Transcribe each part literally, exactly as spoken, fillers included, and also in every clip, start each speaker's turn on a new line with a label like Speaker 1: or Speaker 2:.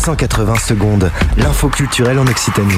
Speaker 1: cent quatre-vingts secondes, l'info culturelle en Occitanie.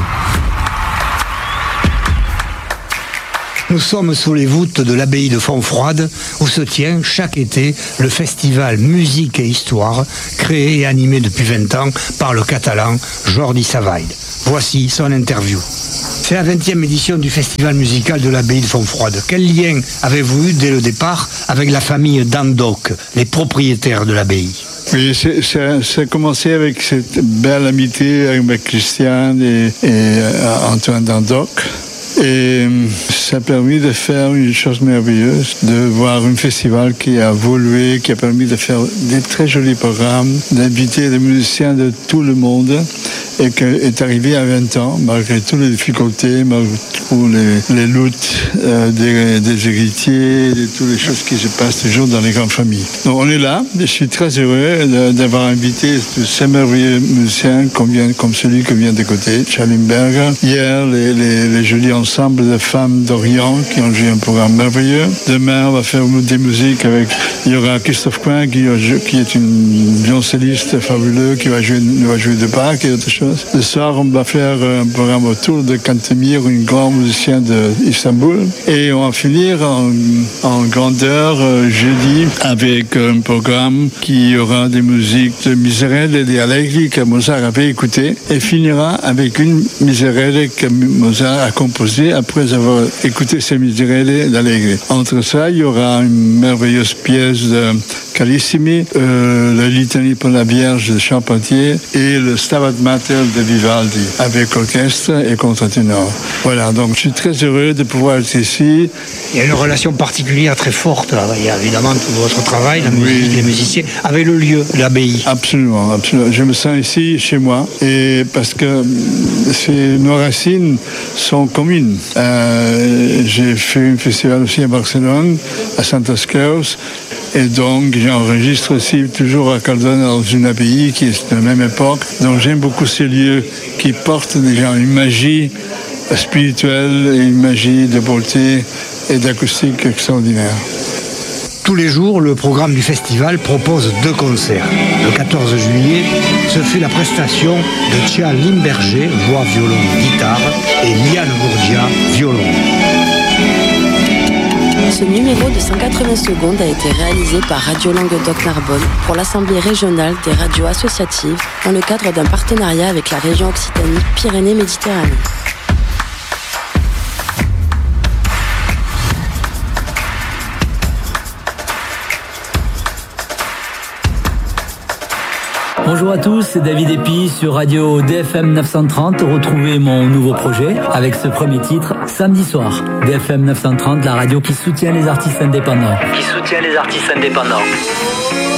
Speaker 2: Nous sommes sous les voûtes de l'abbaye de Fontfroide, où se tient chaque été le festival Musique et Histoire, créé et animé depuis vingt ans par le catalan Jordi Savall. Voici son interview. C'est la vingtième édition du festival musical de l'abbaye de Fontfroide. Quel lien avez-vous eu dès le départ avec la famille d'Andoc, les propriétaires de l'abbaye ?
Speaker 3: Oui, c'est, ça, ça a commencé avec cette belle amitié avec Christian et, et euh, Antoine d'Andoc. Et ça a permis de faire une chose merveilleuse, de voir un festival qui a évolué, qui a permis de faire des très jolis programmes, d'inviter des musiciens de tout le monde, et qui est arrivé à vingt ans, malgré toutes les difficultés, malgré toutes les, les luttes euh, des, des héritiers, de toutes les choses qui se passent toujours dans les grandes familles. Donc on est là, je suis très heureux de, d'avoir invité ces merveilleux musiciens comme, vient, comme celui qui vient de côté, Schallenberger. Hier, les, les, les jolis ensemble de femmes d'Orient qui ont joué un programme merveilleux. Demain, on va faire des musiques avec... Il y aura Christophe Coin qui, qui est une violoncelliste fabuleuse qui va jouer, va jouer de Bach et autre chose. Le soir, on va faire un programme autour de Kantemir, une grande musicien d'Istanbul. Et on va finir en, en grandeur euh, jeudi avec un programme qui aura des musiques de Miserere et des Allegri que Mozart avait écouté et finira avec une Miserere que Mozart a composée après avoir écouté ces Miserere d'Allegri. Entre ça, il y aura une merveilleuse pièce de Carissimi, euh, la litanie pour la Vierge de Charpentier et le Stabat Mater de Vivaldi avec orchestre et contre-ténor. Voilà, donc je suis très heureux de pouvoir être ici.
Speaker 2: Il y a une relation particulière très forte. Il y a évidemment tout votre travail, la musique, oui. Les musiciens, avec le lieu, l'abbaye.
Speaker 3: Absolument, absolument. Je me sens ici chez moi et parce que c'est, nos racines sont communes. Euh, j'ai fait un festival aussi à Barcelone, à Santes Creus. Et donc, j'enregistre aussi toujours à Caldona dans une abbaye qui est de la même époque. Donc, j'aime beaucoup ces lieux qui portent déjà une magie spirituelle et une magie de beauté et d'acoustique extraordinaire.
Speaker 2: Tous les jours, le programme du festival propose deux concerts. Le quatorze juillet, ce fut la prestation de Tia Limberger, voix, violon, guitare, et Liane Bourdia, violon.
Speaker 4: Ce numéro de cent quatre-vingts secondes a été réalisé par Radio Languedoc-Narbonne pour l'Assemblée régionale des radios associatives dans le cadre d'un partenariat avec la région Occitanie-Pyrénées-Méditerranée.
Speaker 5: Bonjour à tous, c'est David Epi sur Radio D F M neuf cent trente. Retrouvez mon nouveau projet avec ce premier titre, Samedi soir. D F M neuf cent trente, la radio qui soutient les artistes indépendants.
Speaker 6: Qui soutient les artistes indépendants.